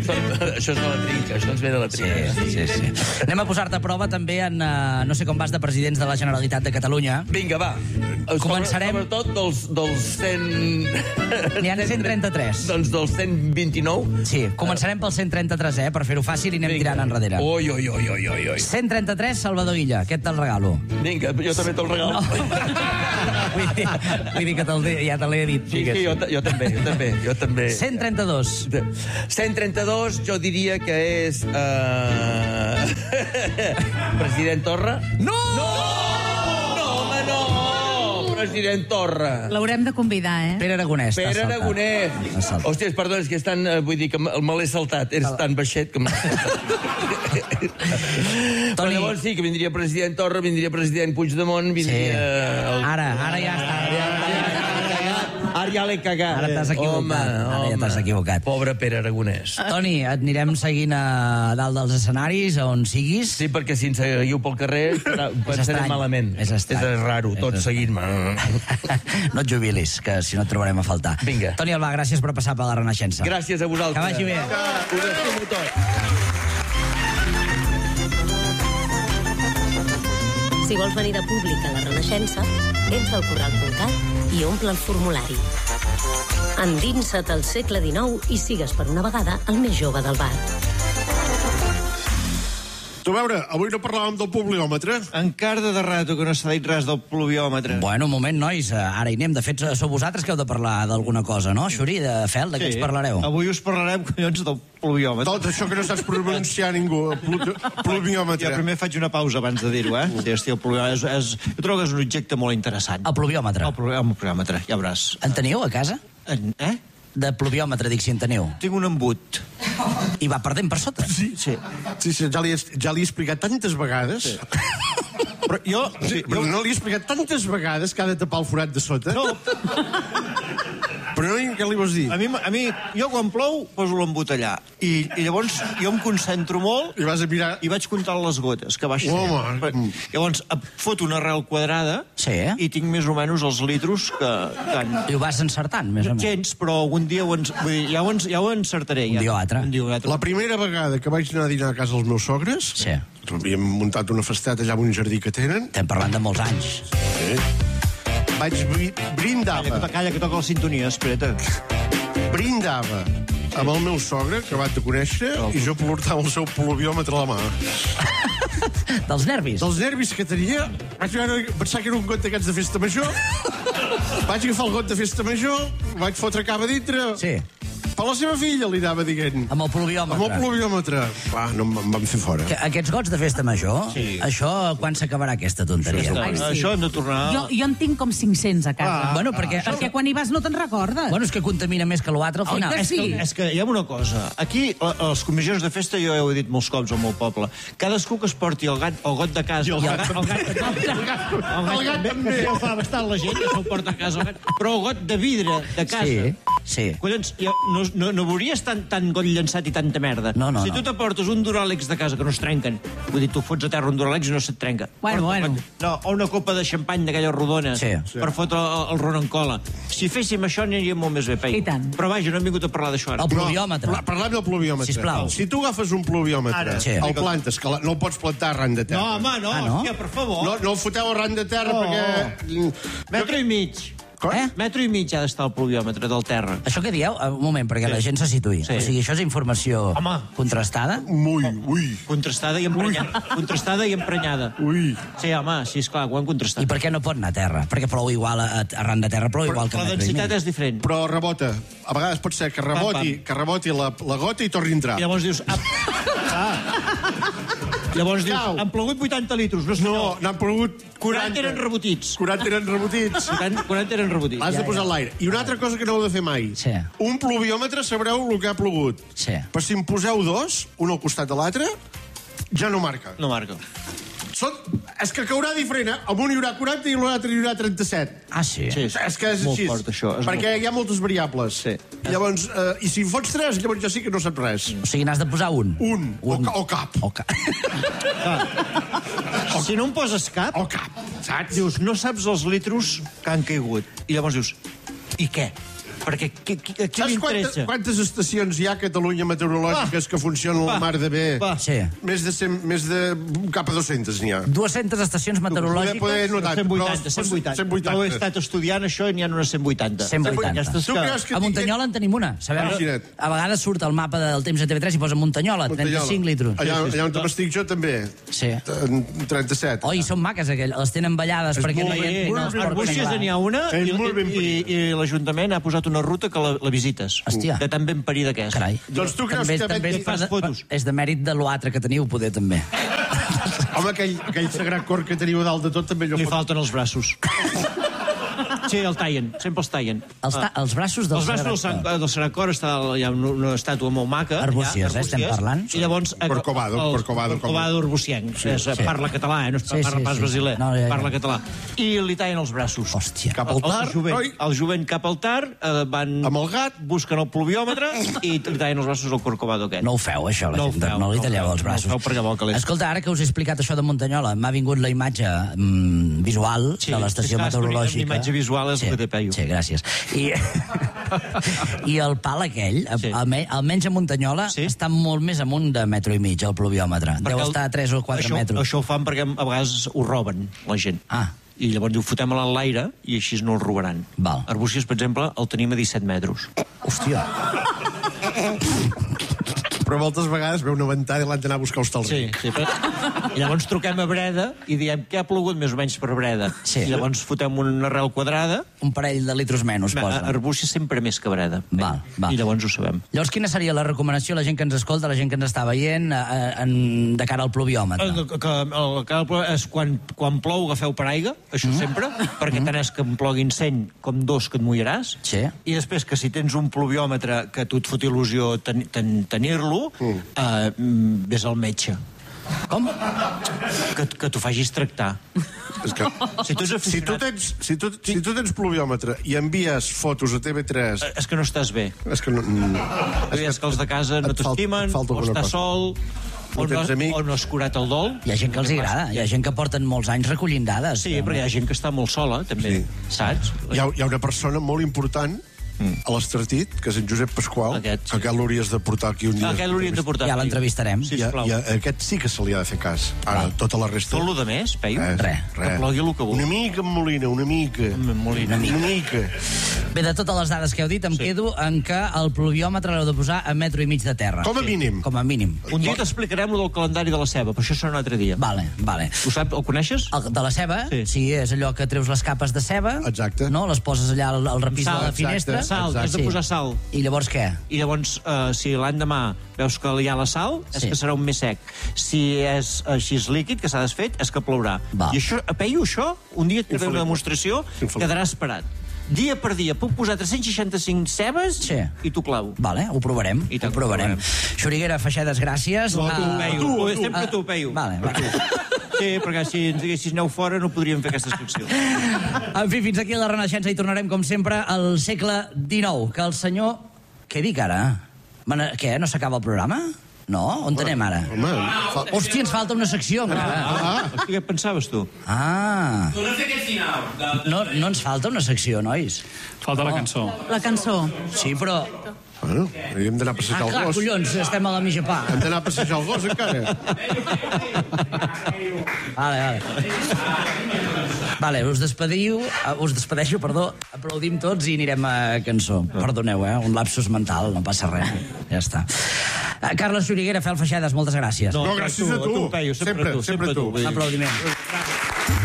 Això és de la trinca, això ens ve de la trinca. Sí. Anem a posar-te a prova també en no sé com vas de presidents de la Generalitat de Catalunya. Vinga, va. Començarem... Sobretot dels 100... N'hi ha 133. Doncs dels 129. Sí, començarem pel 133, per fer-ho fàcil i anem tirant enrere. Oi. 133, Salvador Illa, aquest te'l regalo. Vinga, jo també te'l regalo. No. vull dir que ja te l'he dit. Sí, jo també. 132. 132, jo diria que és... President Torra? No! Home, no! President Torra. L'haurem de convidar, Pere Aragonès. Pere Aragonès. Hòstia, perdona, és que és tan... Vull dir que me l'he saltat. És tan baixet que m'ha saltat. Però llavors sí, que vindria president Torra, vindria president Puigdemont, vindria... Ara ja està. Ara ja l'he cagat. Ara t'has equivocat. Ara ja t'has equivocat. Pobre Pere Aragonès. Toni, et anirem seguint a dalt dels escenaris, on siguis. Sí, perquè si ens seguiu pel carrer pensarem malament. És raro, tot seguint-me. No et jubilis, que si no et trobarem a faltar. Vinga. Toni Albà, gràcies per passar per la Renaixença. Gràcies a vosaltres. Que vagi bé. Us estimo tot. Si vols venir de públic a la Renaixença, entra al corral.cat i omple el formulari. Endinsa't al segle XIX i sigues per una vegada el més jove del bar. Tu, a veure, avui no parlàvem del pluviòmetre. Encara de rato que no s'ha dit res del pluviòmetre. Bueno, un moment, nois, ara hi anem. De fet, sou vosaltres que heu de parlar d'alguna cosa, no? Xuri, de Fel, de què ens parlareu? Avui us parlarem, collons, del pluviòmetre. Tot això que no saps pronunciar ningú, pluviòmetre. Jo primer faig una pausa abans de dir-ho, Sí, hosti, el pluviòmetre jo trobo que és un objecte molt interessant. El pluviòmetre. El pluviòmetre, ja veuràs. En teniu a casa? De pluviòmetre, dic, si en teniu. Tinc un embut. I va perdent per sota? Sí, ja li he explicat tantes vegades. Sí. Però jo no li he explicat tantes vegades que ha de tapar el forat de sota. No. Però no, què li vols dir? A mi, jo quan plou poso l'embut allà. I llavors jo em concentro molt i vas a mirar i vaig comptant les gotes que baixen. Home. Llavors fot una arrel quadrada i tinc més o menys els litros que... I ho vas encertant, més o menys. Gens, però algun dia ja ho encertaré. Un dia o altre. La primera vegada que vaig anar a dinar a casa dels meus sogres, havíem muntat una festeta allà en un jardí que tenen. Estem parlant de molts anys. Sí. Vaig brindava. Calla, que toca la sintonia, espera't. Brindava amb el meu sogre, acabat de conèixer, i jo portava el seu pluviòmetre a la mà. Dels nervis? Dels nervis que tenia. Vaig pensar que era un got d'aquests de festa major. Vaig agafar el got de festa major, vaig fotre cava dintre. Sí. Per la seva filla li anava dient. Amb el pluviòmetre. Amb el pluviòmetre. Clar, no em van fer fora. Aquests gots de festa major, això, quan s'acabarà aquesta tonteria? Això hem de tornar... Jo en tinc com 500 a casa. Bueno, perquè quan hi vas no te'n recordes. Bueno, és que contamina més que l'altre al final. És que hi ha una cosa. Aquí, a les comissions de festa, jo ho he dit molts cops al meu poble, cadascú que es porti el got de casa... El gat també. Ja ho fa bastant la gent, que se'l porta a casa. Però el got de vidre de casa... Sí. Collons, no veuries tant got llançat i tanta merda. No. Si tu t'aportes un Duràlex de casa que no es trenquen, vull dir, tu fots a terra un Duràlex i no se't trenca. Bueno. No, o una copa de xampany d'aquella rodona per fotre el ron en cola. Si féssim això aniríem molt més bé, Pei. I tant. Però vaja, no hem vingut a parlar d'això ara. El pluviòmetre. Parlem del pluviòmetre. Sisplau. Si tu agafes un pluviòmetre, el plantes, que no el pots plantar arran de terra. No, home, no. Hòstia, per favor. No el foteu arran de terra perquè... Metre i mig. Metro i mig ha d'estar el pluviòmetre del terra. Això què dieu? Un moment, perquè la gent se situï. O sigui, això és informació contrastada? Ui. Contrastada i emprenyada. Contrastada i emprenyada. Ui. Sí, home, sí, esclar, ho hem contrastat. I per què no pot anar a terra? Perquè plou igual arran de terra, plou igual que la densitat és diferent. Però rebota. A vegades pot ser que reboti la gota i torni a entrar. I llavors dius... Llavors dius, han plogut 80 litros. No, n'han plogut 40 eren rebotits. 40 eren rebotits. 40 eren rebotits. L'has de posar en l'aire. I una altra cosa que no heu de fer mai. Sí. Un pluviòmetre sabreu el que ha plogut. Sí. Però si en poseu dos, un al costat de l'altre, ja no marca. No marca. És que caurà diferent, Amb un hi haurà 40 i l'altre hi haurà 37. Ah, sí? És que és molt així. Fort, això. Perquè hi ha moltes variables. Sí. Llavors, i si fots 3, llavors ja sí que no saps res. O sigui, n'has de posar un. O cap. Si no en poses cap... O cap, saps? Dius, no saps els litros que han caigut. I llavors dius, i què? Perquè aquí Saps m'interessa. quantes estacions hi ha a Catalunya meteorològiques que funcionen la mar de bé? Sí. Més de cap a 200 n'hi ha. 200 estacions meteorològiques. Poder notar, 180. Jo he estat estudiant això i n'hi ha unes 180. 180. Aquestes Tu creus que A Muntanyola en tenim una. Sabeu? Imagina't. A vegades surt al mapa del temps de TV3 i posa Muntanyola, 35 litros. Allà on m'estic jo també. Sí. 37. Oi, són maques, aquelles. Les tenen ballades perquè no hi ha... A Arbúcies n'hi ha una i l'Ajuntament ha posat una ruta que la visites. Hòstia. De tan ben parida que és. Carai. Doncs tu creus que també fas fotos? és de mèrit de l'altre que teniu, poder, també. Home, aquell sagrat cor que teniu dalt de tot també Li falten els braços. Sí, el tallen, sempre els tallen. Els braços del Els braços del Sagrat Cor hi ha una estàtua molt maca. Arbúcies, estem parlant. I llavors... Corcovado. Arbúcies. Parla català, no parla pas brasiler. Parla català. I li tallen els braços. Hòstia. Cap al tar. El jovent cap al tar, van... Amb el gat. Busquen el pluviòmetre i li tallen els braços al Corcovado aquest. No ho feu, això, la gent. No li talleu els braços. No ho feu perquè vol calés. Escolta, ara que us he explicat això de Muntanyola, m'ha vingut la imatge visual de l'estació meteorològica. La imatge visual és el que té peio. Sí, gràcies. I el pal aquell, almenys a Muntanyola, està molt més amunt de metro i mig, el pluviòmetre. Deu estar a 3 o 4 metres. Això ho fan perquè a vegades ho roben, la gent. I llavors ho fotem a l'enlaire i així no el robaran. Arbúcies, per exemple, el tenim a 17 metres. Hòstia. Però moltes vegades veu una ventada i l'han d'anar a buscar hostal. Sí. I llavors truquem a Breda i diem que ha plogut més o menys per Breda. Sí. I llavors fotem una arrel quadrada. Un parell de litros menys, posen. Arbúcies sempre més que Breda. Val. I llavors ho sabem. Llavors, quina seria la recomanació a la gent que ens escolta, a la gent que ens està veient, de cara al pluviòmetre? És quan plou agafeu paraigua, això sempre, perquè tant és que em ploguin 100 com 2 que et mullaràs. Sí. I després que si tens un pluviòmetre que a tu et fot il·lusió tenir-lo, ves al metge. Com? Que t'ho facis tractar. És que, si tu tens pluviòmetre i envies fotos a TV3... És que no estàs bé. És que és que els de casa no t'estimen, o estàs sol, o no has curat el dol. Hi ha gent que els agrada, hi ha gent que porten molts anys recollint dades. Sí, però hi ha gent que està molt sola, també, saps? Hi ha una persona molt important a l'Estartit, que és en Josep Pasqual, aquest l'hauries de portar aquí un dia. Aquest l'hauríem de portar. Ja l'entrevistarem. I aquest sí que se li ha de fer cas. Ara, tota la resta... Tot lo de més, Peyu? Res. Que plogui el que vulgui. Una mica en Molina, una mica. Una mica. Bé, de totes les dades que heu dit, em quedo en que el pluviòmetre l'heu de posar a metro i mig de terra. Com a mínim. Com a mínim. Un dia t'explicarem lo del calendari de la ceba, però això serà un altre dia. Vale. Ho saps? El coneixes? De la ceba? Sí, és allò que treus les capes de ceba. Exacte. No? Les poses allà al repís de la finestra. Sal, has de posar sal. I llavors què? I llavors, si l'endemà veus que hi ha la sal, és que serà un més sec. Si és així líquid, que s'ha desfet, és que plourà. I això, a Peyu, això, un dia et faré una demostració, quedaràs parat. Dia per dia, puc posar 365 cebes i t'ho clavo. Vale, ho provarem. Ho provarem. Xuriguera, Feixedes, gràcies. Tu, sempre tu, Peyu. Vale. Sí, perquè si ens diguessis aneu fora no podríem fer aquesta secció. En fi, fins aquí a la Renaixença i tornarem, com sempre, al segle XIX. Que el senyor... Què dic ara? Què, no s'acaba el programa? No? On anem ara? Hòstia, ens falta una secció. Què pensaves, tu? Torna a fer aquest final. No ens falta una secció, nois. Falta la cançó. La cançó. Sí, però... Bueno, hem d'anar a passejar el gos. Clar, collons, estem a la mitja pa. Hem d'anar a passejar el gos, encara. Vale, us despedeixo, aplaudim tots i anirem a cançó. Perdoneu, un lapsus mental, no passa res. Ja està. Carles Xuriguera, Fel Feixedes, moltes gràcies. No, gràcies a tu. Sempre tu. Aplaudiment.